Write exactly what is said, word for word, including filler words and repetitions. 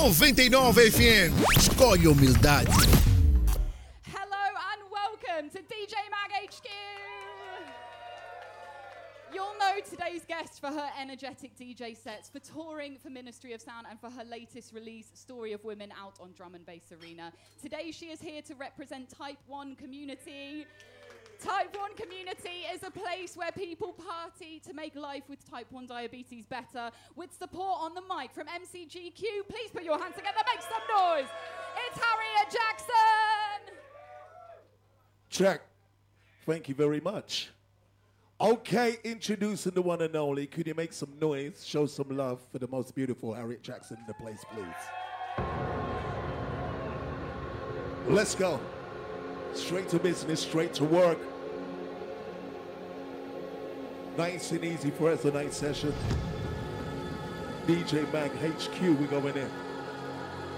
noventa e nove F M. Escolhe humildade. Hello and welcome to D J Mag H Q. You'll know today's guest for her energetic D J sets, for touring for Ministry of Sound, and for her latest release, Story of Women, out on Drum and Bass Arena. Today she is here to represent Type one Community. Type one Community is a place where people party to make life with Type one diabetes better. With support on the mic from M C G Q, please put your hands together, make some noise. It's Harriet Jackson. Check. Thank you very much. Okay, introducing the one and only. Could you make some noise, show some love for the most beautiful Harriet Jackson in the place, please? Let's go. Straight to business, straight to work. Nice and easy for us, a night session. D J Mag H Q, we going in.